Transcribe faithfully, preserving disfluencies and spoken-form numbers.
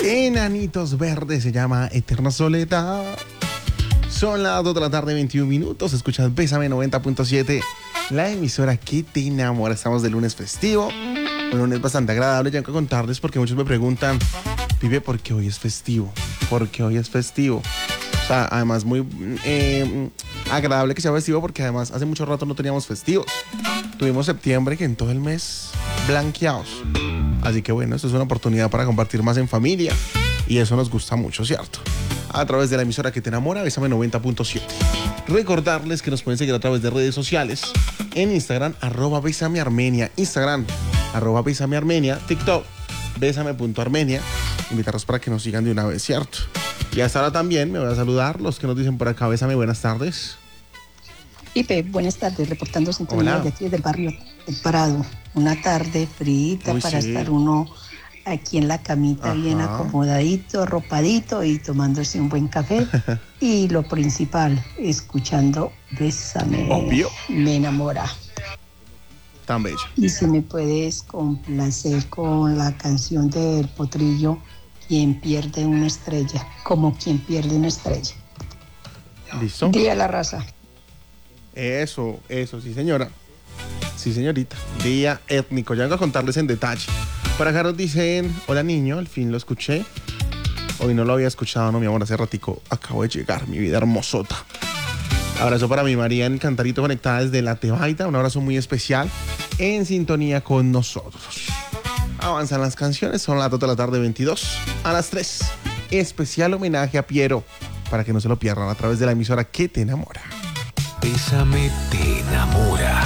Enanitos Verdes se llama Eterna Soledad. Son las dos de la tarde, veintiún minutos. Escuchas Bésame noventa punto siete, la emisora que te enamora. Estamos de lunes festivo, un lunes bastante agradable. Ya que contarles porque muchos me preguntan, Pipe, ¿por qué hoy es festivo? ¿Por qué hoy es festivo? O sea, además muy eh, agradable que sea festivo porque además hace mucho rato no teníamos festivos. Tuvimos septiembre que en todo el mes blanqueados. Así que bueno, esto es una oportunidad para compartir más en familia y eso nos gusta mucho, ¿cierto? A través de la emisora que te enamora, Bésame noventa punto siete. Recordarles que nos pueden seguir a través de redes sociales. En Instagram, arroba Bésame Armenia. Instagram, arroba Bésame Armenia. TikTok, Bésame.armenia. Invitarlos para que nos sigan de una vez, ¿cierto? Y hasta ahora también me voy a saludar los que nos dicen por acá, Bésame, buenas tardes. Pipe, buenas tardes, reportando sintonía de aquí del barrio El Prado. Una tarde frita Uy, para sí. estar uno aquí en la camita, Ajá. bien acomodadito, arropadito y tomándose un buen café. Y lo principal, escuchando Bésame, Obvio. Me enamora. Tan bello. Y si me puedes complacer con la canción del Potrillo, Quien pierde una estrella, como quien pierde una estrella. ¿Listo? Día la raza. Eso, eso, sí señora. Sí señorita. Día étnico. Ya vengo a contarles en detalle. Por acá nos dicen, hola niño, al fin lo escuché. Hoy no lo había escuchado, no mi amor, hace ratico acabo de llegar, mi vida hermosota. Abrazo para mi María en Cantarito, conectada desde La Tebaida. Un abrazo muy especial, en sintonía con nosotros. Avanzan las canciones, son las dos de la tarde, veintidós. A las tres, especial homenaje a Piero, para que no se lo pierdan a través de la emisora que te enamora. Bésame te enamora.